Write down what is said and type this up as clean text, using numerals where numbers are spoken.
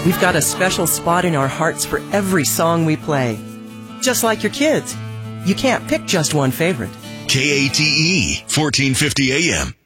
We've got a special spot in our hearts for every song we play. Just like your kids. You can't pick just one favorite. KATE, 1450 AM.